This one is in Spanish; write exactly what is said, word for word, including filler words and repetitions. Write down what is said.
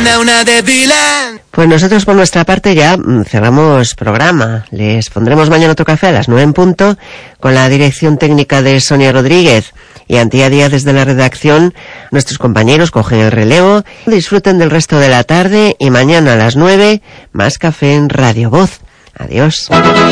Anda una débiles. Pues nosotros por nuestra parte ya cerramos programa. Les pondremos mañana otro café a las nueve en punto con la dirección técnica de Sonia Rodríguez y Antía Díaz desde la redacción. Nuestros compañeros cogen el relevo. Disfruten del resto de la tarde y mañana a las nueve más café en Radio Voz. Adiós.